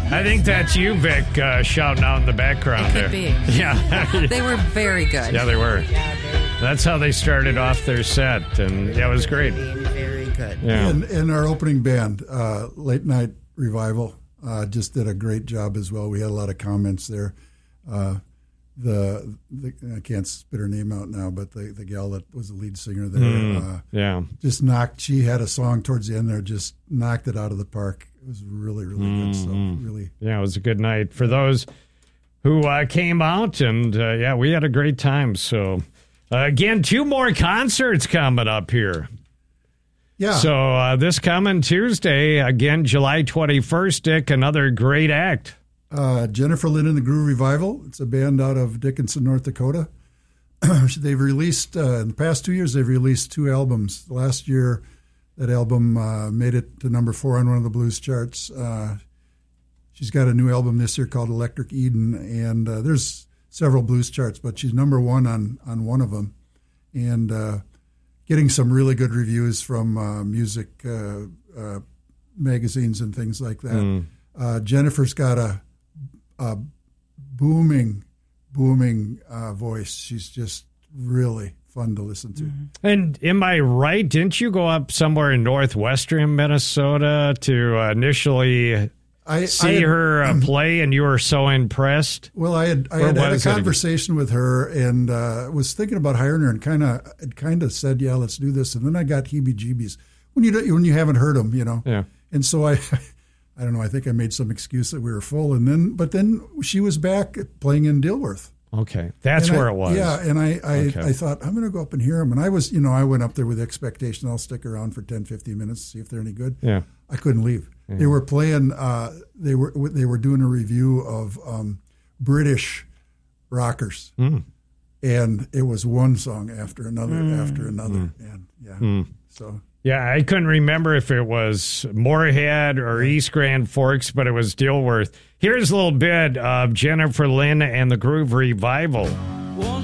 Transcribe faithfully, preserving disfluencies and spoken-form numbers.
I think that's you, Vic, uh, shouting out in the background It could there. be. Yeah. They were very good. Yeah, they were. That's how they started off their set, and yeah, it was great. Very good. Yeah. And, and our opening band, uh, Late Night Revival, uh, just did a great job as well. We had a lot of comments there. Uh, the, the I can't spit her name out now, but the, the gal that was the lead singer there, Mm, uh, yeah, just knocked. She had a song towards the end there, just knocked it out of the park. It was really, really Mm-hmm. good stuff. Really, yeah, it was a good night for those who uh, came out, and uh, yeah, we had a great time. So, uh, again, two more concerts coming up here. yeah. So uh, this coming Tuesday, again, July twenty-first, Dick, another great act. Uh, Jennifer Lynn and the Groove Revival. It's a band out of Dickinson, North Dakota. They've released, uh, in the past two years, they've released two albums. Last year, that album uh, made it to number four on one of the blues charts. Uh, she's got a new album this year called Electric Eden, and uh, there's several blues charts, but she's number one on, on one of them. And uh, getting some really good reviews from uh, music uh, uh, magazines and things like that. Mm. Uh, Jennifer's got a a booming, booming uh, voice. She's just really fun to listen to. Mm-hmm. And am I right? Didn't you go up somewhere in northwestern Minnesota to uh, initially I see I had, her uh, play, and you were so impressed? Well, I had I Or had, had a was it? conversation with her and uh, was thinking about hiring her, and kind of kind of said, "Yeah, let's do this." And then I got heebie-jeebies when you don't, when you haven't heard them, you know. Yeah. And so I. I don't know. I think I made some excuse that we were full, and then, but then she was back playing in Dilworth. Okay, that's And where I- it was. Yeah, and I, I, Okay. I thought, I'm going to go up and hear them. And I was, you know, I went up there with the expectation I'll stick around for ten, fifteen minutes, see if they're any good. Yeah. I couldn't leave. They were playing, uh, they were they were doing a review of um, British rockers. Mm. And it was one song after another, after another. And yeah, so. Yeah, I couldn't remember if it was Moorhead or East Grand Forks, but it was Dilworth. Here's a little bit of Jennifer Lynn and the Groove Revival.